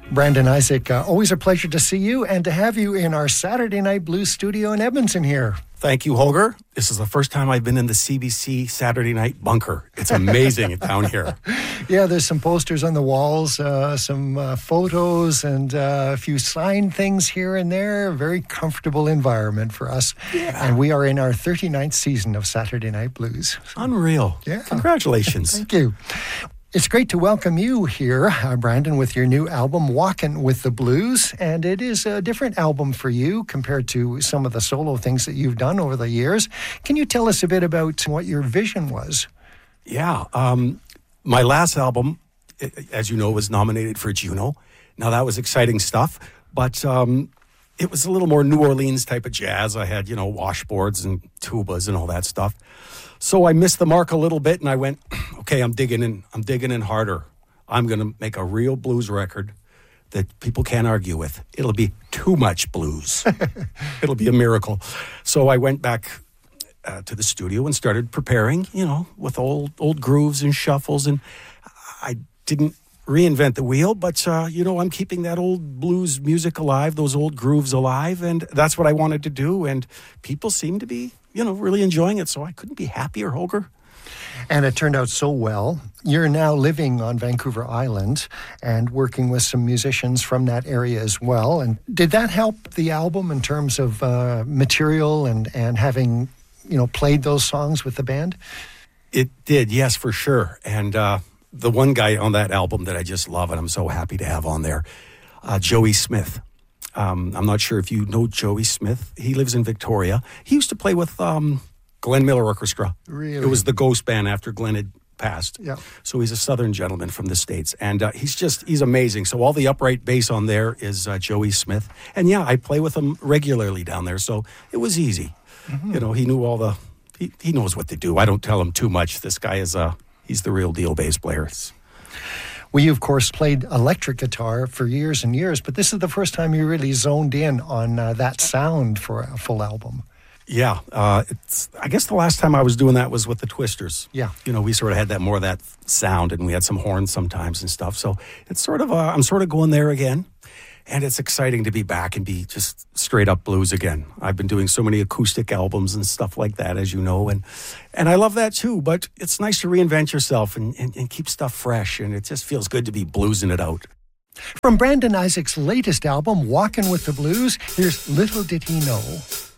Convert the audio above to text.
Brandon Isaac, always a pleasure to see you and to have you in our Saturday Night Blues studio in Edmonton here. Thank you, Holger. This is the first time I've been in the CBC Saturday Night Bunker. It's amazing down here. Yeah, there's some posters on the walls, some photos, and a few signed things here and there. Very comfortable environment for us. Yeah. And we are in our 39th season of Saturday Night Blues. Unreal. Yeah. Congratulations. Thank you. It's great to welcome you here, Brandon, with your new album, Walkin' with the Blues. And it is a different album for you compared to some of the solo things that you've done over the years. Can you tell us a bit about what your vision was? Yeah. My last album, as you know, was nominated for Juno. Now, that was exciting stuff, but it was a little more New Orleans type of jazz. I had, washboards and tubas and all that stuff. So I missed the mark a little bit, and I went, okay, I'm digging in harder. I'm going to make a real blues record that people can't argue with. It'll be too much blues. It'll be a miracle. So I went back to the studio and started preparing, with old grooves and shuffles. And I didn't reinvent the wheel, but, I'm keeping that old blues music alive, those old grooves alive. And that's what I wanted to do. And people seem to be really enjoying it. So I couldn't be happier, Holger. And it turned out so well. You're now living on Vancouver Island and working with some musicians from that area as well. And did that help the album in terms of material and having, played those songs with the band? It did, yes, for sure. And the one guy on that album that I just love and I'm so happy to have on there, Joey Smith. I'm not sure if you know Joey Smith. He lives in Victoria. He used to play with Glenn Miller Orchestra. Really? It was the Ghost Band after Glenn had passed. Yeah. So he's a Southern gentleman from the States. And he's amazing. So all the upright bass on there is Joey Smith. And yeah, I play with him regularly down there. So it was easy. Mm-hmm. He knew he knows what to do. I don't tell him too much. This guy he's the real deal bass player. Well, you, of course, played electric guitar for years and years, but this is the first time you really zoned in on that sound for a full album. Yeah. I guess the last time I was doing that was with the Twisters. Yeah. We sort of had more of that sound, and we had some horns sometimes and stuff. So it's sort of, I'm sort of going there again. And it's exciting to be back and be just straight up blues again. I've been doing so many acoustic albums and stuff like that, as you know, and I love that too. But it's nice to reinvent yourself and keep stuff fresh, and it just feels good to be bluesing it out. From Brandon Isaac's latest album, Walkin' with the Blues, here's Little Did He Know.